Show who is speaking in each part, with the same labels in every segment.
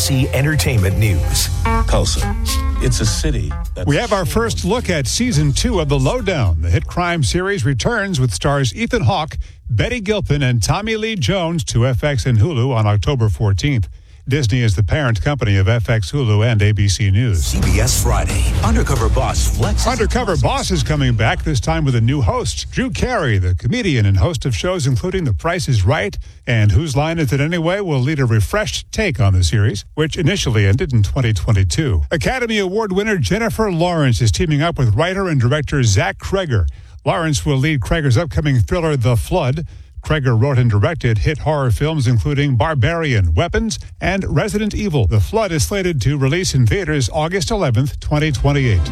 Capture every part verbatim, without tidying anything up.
Speaker 1: C Entertainment News.
Speaker 2: Tulsa. It's a city that's...
Speaker 3: We have our first look at season two of The Lowdown. The hit crime series returns with stars Ethan Hawke, Betty Gilpin, and Tommy Lee Jones to F X and Hulu on October fourteenth. Disney is the parent company of F X, Hulu, and A B C News.
Speaker 1: C B S Friday. Undercover Boss Flex.
Speaker 3: Undercover Boss is coming back, this time with a new host. Drew Carey, the comedian and host of shows including The Price is Right and Whose Line Is It Anyway, will lead a refreshed take on the series, which initially ended in twenty twenty-two. Academy Award winner Jennifer Lawrence is teaming up with writer and director Zach Cregger. Lawrence will lead Cregger's upcoming thriller The Flood. Cregger wrote and directed hit horror films including Barbarian, Weapons, and Resident Evil. The Flood is slated to release in theaters August eleventh, twenty twenty-eight.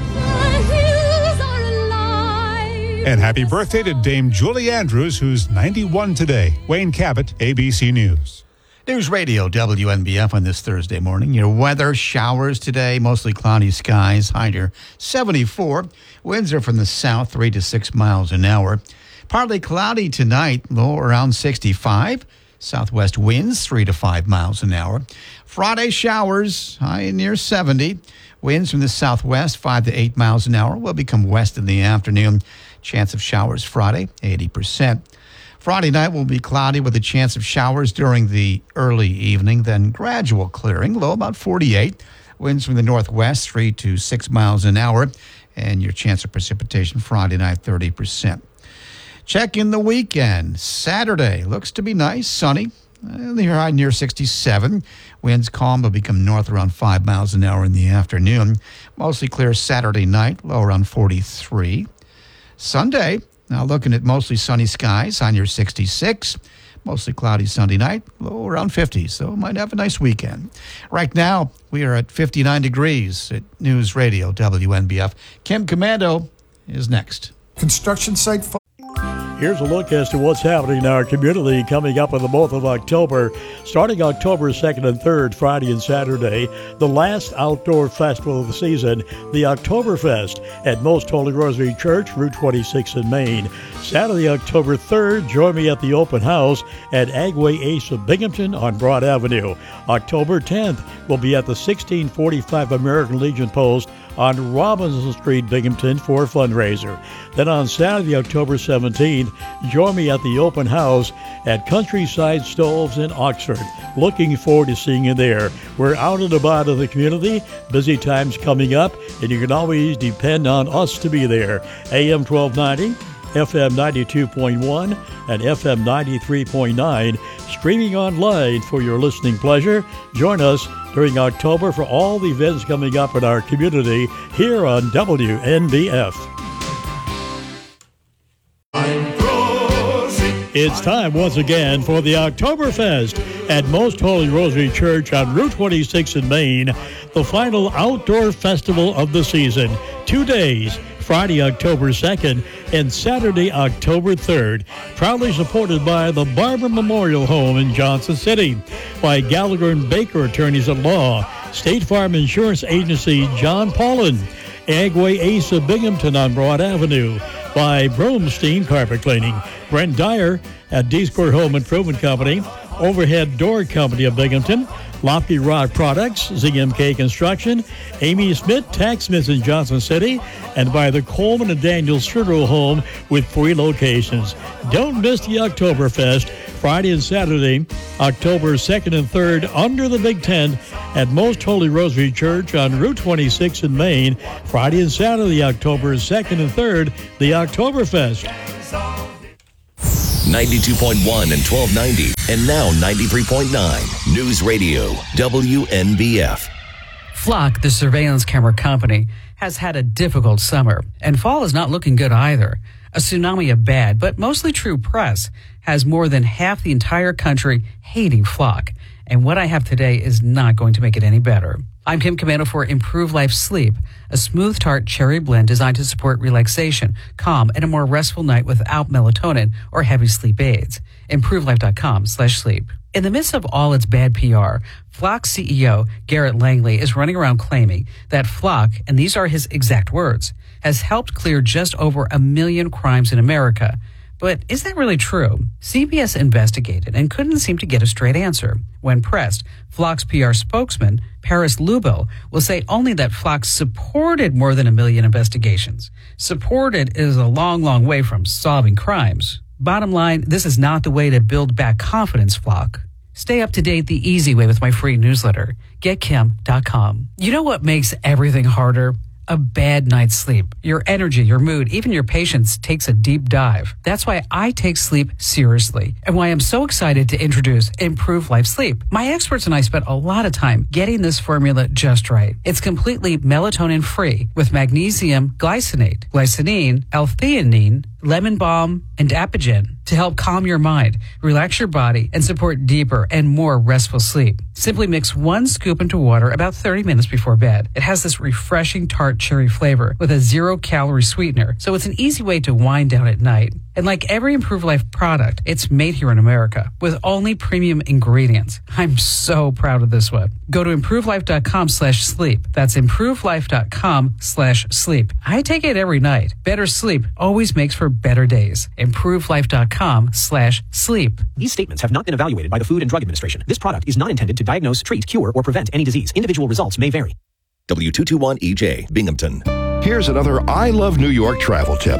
Speaker 3: And happy birthday to Dame Julie Andrews, who's ninety-one today. Wayne Cabot, A B C News.
Speaker 4: News Radio W N B F on this Thursday morning. Your weather, showers today, mostly cloudy skies, high near seventy-four. Winds are from the south, three to six miles an hour. Partly cloudy tonight, low around sixty-five. Southwest winds, three to five miles an hour. Friday showers, high near seventy. Winds from the southwest, five to eight miles an hour. Will become west in the afternoon. Chance of showers Friday, eighty percent. Friday night will be cloudy with a chance of showers during the early evening, then gradual clearing, low about forty-eight. Winds from the northwest, three to six miles an hour. And your chance of precipitation Friday night, thirty percent. Check in the weekend. Saturday looks to be nice, sunny. The high near sixty-seven. Winds calm will become north around five miles an hour in the afternoon. Mostly clear Saturday night, low around forty-three. Sunday, now looking at mostly sunny skies, high near sixty-six. Mostly cloudy Sunday night, low around fifty, so might have a nice weekend. Right now, we are at fifty-nine degrees at News Radio W N B F. Kim Commando is next.
Speaker 5: Construction site...
Speaker 6: Here's a look as to what's happening in our community coming up in the month of October. Starting October second and third, Friday and Saturday, the last outdoor festival of the season, the Oktoberfest at Most Holy Rosary Church, Route twenty-six in Maine. Saturday, October third, join me at the open house at Agway Ace of Binghamton on Broad Avenue. October tenth, we'll be at the sixteen forty-five American Legion Post on Robinson Street, Binghamton, for a fundraiser. Then on Saturday, October seventeenth, join me at the open house at Countryside Stoves in Oxford. Looking forward to seeing you there. We're out and about in the community, busy times coming up, and you can always depend on us to be there. A M twelve ninety, F M ninety-two point one, and F M ninety-three point nine, streaming online for your listening pleasure. Join us during October for all the events coming up in our community here on W N B F. It's time once again for the Oktoberfest at Most Holy Rosary Church on Route twenty-six in Maine, the final outdoor festival of the season. Two days, Friday, October second, and Saturday, October third. Proudly supported by the Barber Memorial Home in Johnson City, by Gallagher and Baker Attorneys at Law, State Farm Insurance Agency John Paulin, Agway Ace of Binghamton on Broad Avenue, by Bromstein Carpet Cleaning, Brent Dyer at D-Square Home Improvement Company, Overhead Door Company of Binghamton, Lofty Rock Products, Z M K Construction, Amy Smith, Taxsmiths in Johnson City, and by the Coleman and Daniel Sturdo Home with three locations. Don't miss the Oktoberfest, Friday and Saturday, October second and third, under the Big Tent at Most Holy Rosary Church on Route twenty-six in Maine. Friday and Saturday, October second and third, the Oktoberfest.
Speaker 1: ninety-two point one and twelve ninety, and now ninety-three point nine. News Radio, W N B F.
Speaker 7: Flock, the surveillance camera company, has had a difficult summer, and fall is not looking good either. A tsunami of bad, but mostly true press has more than half the entire country hating Flock. And what I have today is not going to make it any better. I'm Kim Commando for Improve Life Sleep, a smooth tart cherry blend designed to support relaxation, calm, and a more restful night without melatonin or heavy sleep aids. ImproveLife.com slash sleep. In the midst of all its bad P R, Flock C E O Garrett Langley is running around claiming that Flock, and these are his exact words, has helped clear just over a million crimes in America. But is that really true? C B S investigated and couldn't seem to get a straight answer. When pressed, Flock's P R spokesman, Paris Lubo, will say only that Flock supported more than a million investigations. Supported is a long, long way from solving crimes. Bottom line, this is not the way to build back confidence, Flock. Stay up to date the easy way with my free newsletter, get kim dot com. You know what makes everything harder? A bad night's sleep. Your energy, your mood, even your patience takes a deep dive. That's why I take sleep seriously and why I'm so excited to introduce Improve Life Sleep. My experts and I spent a lot of time getting this formula just right. It's completely melatonin free with magnesium glycinate, glycinine, L-theanine, lemon balm, and apigen to help calm your mind, relax your body, and support deeper and more restful sleep. Simply mix one scoop into water about thirty minutes before bed. It has this refreshing tart cherry flavor with a zero-calorie sweetener, so it's an easy way to wind down at night. And like every Improve Life product, it's made here in America with only premium ingredients. I'm so proud of this one. Go to improvelife.com slash sleep. That's improvelife.com slash sleep. I take it every night. Better sleep always makes for better days. improvelife.com slash sleep.
Speaker 5: These statements have not been evaluated by the Food and Drug Administration. This product is not intended to diagnose, treat, cure, or prevent any disease. Individual results may vary.
Speaker 1: W two twenty-one E J, Binghamton.
Speaker 8: Here's another I Love New York travel tip.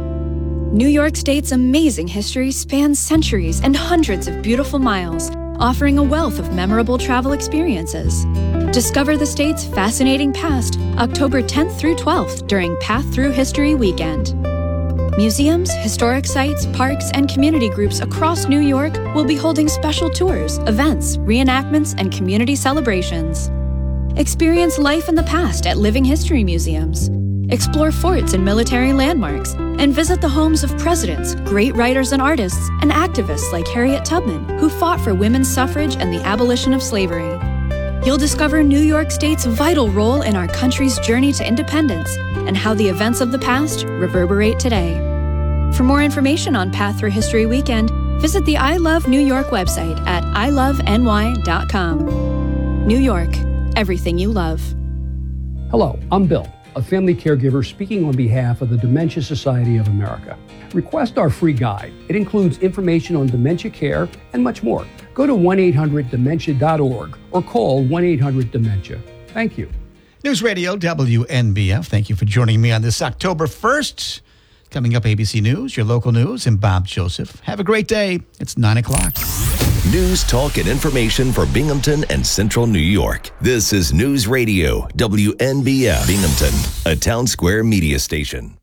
Speaker 9: New York State's amazing history spans centuries and hundreds of beautiful miles, offering a wealth of memorable travel experiences. Discover the state's fascinating past October tenth through twelfth during Path Through History Weekend. Museums, historic sites, parks, and community groups across New York will be holding special tours, events, reenactments, and community celebrations. Experience life in the past at living history museums. Explore forts and military landmarks, and visit the homes of presidents, great writers and artists, and activists like Harriet Tubman, who fought for women's suffrage and the abolition of slavery. You'll discover New York State's vital role in our country's journey to independence and how the events of the past reverberate today. For more information on Path Through History Weekend, visit the I Love New York website at i love n y dot com. New York, everything you love.
Speaker 10: Hello, I'm Bill, a family caregiver speaking on behalf of the Dementia Society of America. Request our free guide. It includes information on dementia care and much more. Go to one eight hundred dementia dot org or call one eight hundred dementia. Thank you.
Speaker 4: News Radio W N B F. Thank you for joining me on this October first. Coming up, A B C News, your local news, and Bob Joseph. Have a great day. It's nine o'clock.
Speaker 1: News, talk, and information for Binghamton and Central New York. This is News Radio W N B F Binghamton, a Town Square media station.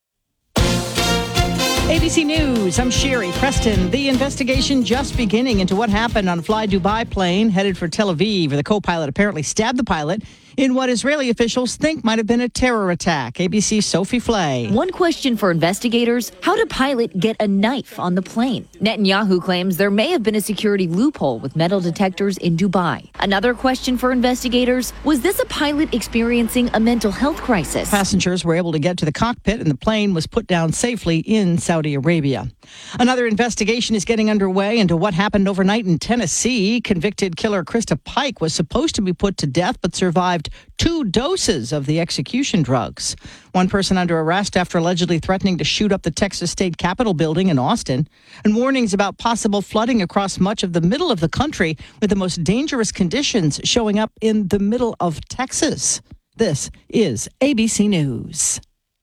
Speaker 11: A B C News, I'm Sherry Preston. The investigation just beginning into what happened on a Fly Dubai plane headed for Tel Aviv, where the co-pilot apparently stabbed the pilot in what Israeli officials think might have been a terror attack. A B C's Sophie Flay.
Speaker 12: One question for investigators, how did pilot get a knife on the plane? Netanyahu claims there may have been a security loophole with metal detectors in Dubai. Another question for investigators, was this a pilot experiencing a mental health crisis?
Speaker 11: Passengers were able to get to the cockpit and the plane was put down safely in Saudi Arabia. Another investigation is getting underway into what happened overnight in Tennessee. Convicted killer Krista Pike was supposed to be put to death but survived two doses of the execution drugs. One person under arrest after allegedly threatening to shoot up the Texas State Capitol building in Austin. And warnings about possible flooding across much of the middle of the country, with the most dangerous conditions showing up in the middle of Texas. This is A B C News.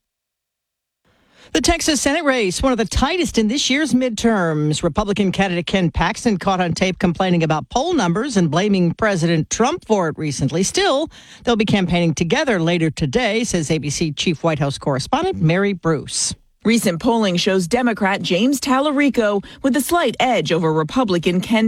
Speaker 11: The Texas Senate race, one of the tightest in this year's midterms. Republican candidate Ken Paxton caught on tape complaining about poll numbers and blaming President Trump for it recently. Still, they'll be campaigning together later today, says A B C Chief White House correspondent Mary Bruce.
Speaker 13: Recent polling shows Democrat James Tallarico with a slight edge over Republican Ken